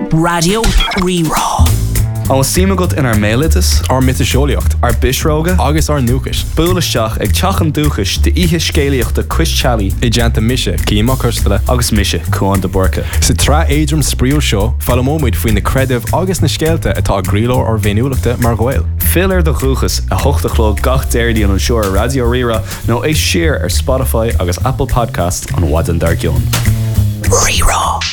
Radio Rerá. An símagat in ar mélitas, ar mit seolaíocht, ar bisróga, agus ar nuachas. Búlaisteach ag teachan dúchas de ihe scéalaíochta Chris-Chalí I deanta mise, címa chuirstala. agus mise chuan de borca. Sa trá éidrim spríúil seo, fáil móid faoin na creidimh agus na scéalta atá grílór ar bhéiniúlachta mar ghail. Fill de chuchas a hochtachló gach déirdí an seoir Radio Rerá nó é siar ar Spotify agus Apple Podcast an Wadan Dargion. Rerá.